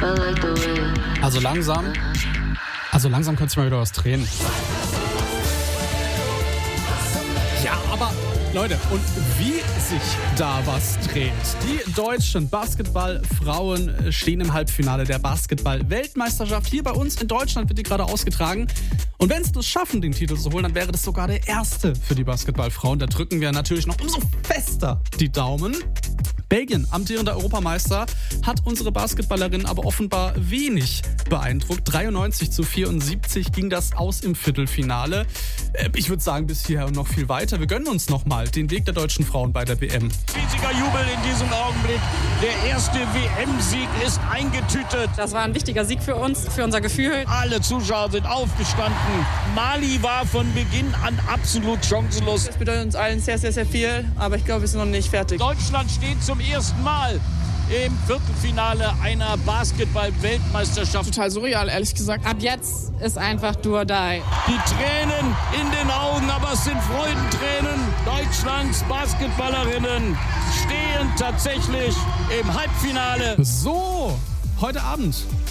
Also langsam könntest du mal wieder was drehen. Ja, aber Leute, und wie sich da was dreht. Die deutschen Basketballfrauen stehen im Halbfinale der Basketball-Weltmeisterschaft. Hier bei uns in Deutschland wird die gerade ausgetragen. Und wenn sie es schaffen, den Titel zu holen, dann wäre das sogar der erste für die Basketballfrauen. Da drücken wir natürlich noch umso fester die Daumen. Belgien, amtierender Europameister, hat unsere Basketballerin aber offenbar wenig beeindruckt. 93-74 ging das aus im Viertelfinale. Ich würde sagen, bis hierher und noch viel weiter. Wir gönnen uns nochmal den Weg der deutschen Frauen bei der WM. Riesiger Jubel in diesem Augenblick. Der erste WM-Sieg ist eingetütet. Das war ein wichtiger Sieg für uns, für unser Gefühl. Alle Zuschauer sind aufgestanden. Mali war von Beginn an absolut chancenlos. Das bedeutet uns allen sehr, sehr, sehr viel, aber ich glaube, wir sind noch nicht fertig. Deutschland steht zum ersten Mal im Viertelfinale einer Basketball-Weltmeisterschaft. Total surreal, ehrlich gesagt. Ab jetzt ist einfach do or die. Die Tränen in den Augen, aber es sind Freudentränen. Deutschlands Basketballerinnen stehen tatsächlich im Halbfinale. So, heute Abend